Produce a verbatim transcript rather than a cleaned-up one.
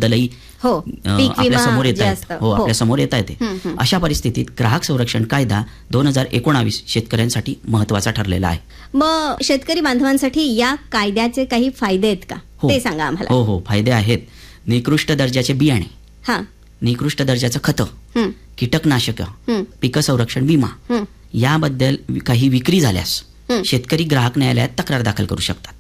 बद्दलही हो, पीक आपल्या विमा समोर येत जे आहेत. असतं. हो, हो. आपल्या समोर येत आहेत. हं, हं. अशा परिस्थितीत ग्राहक संरक्षण कायदा दोन हजार एकोणावीस शेतकऱ्यांसाठी महत्वाचा ठरलेला आहे. मग शेतकरी बांधवांसाठी या कायद्याचे काही फायदे आहेत का, हो. ते सांगा आम्हाला. हो हो फायदे आहेत. निकृष्ट दर्जाचे बियाणे, हा निकृष्ट दर्जाचं खतं, हं, कीटकनाशकं, हं, पीक संरक्षण विमा हं, याबद्दल काही विक्री झाल्यास हं. शेतकरी ग्राहक न्यायालयात तक्रार दाखल करू शकतात.